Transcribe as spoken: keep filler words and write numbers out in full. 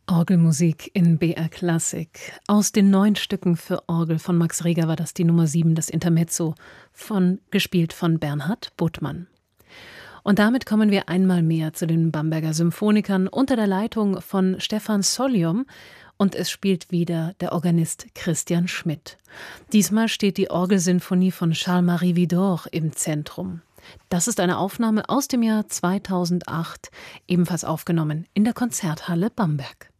Orgelmusik in B R Klassik. Aus den neun Stücken für Orgel von Max Reger war das die Nummer sieben, das Intermezzo, von, gespielt von Bernhard Buttmann. Und damit kommen wir einmal mehr zu den Bamberger Symphonikern unter der Leitung von Stefan Solyom, und es spielt wieder der Organist Christian Schmidt. Diesmal steht die Orgelsinfonie von Charles-Marie Widor im Zentrum. Das ist eine Aufnahme aus dem Jahr zweitausendacht, ebenfalls aufgenommen in der Konzerthalle Bamberg.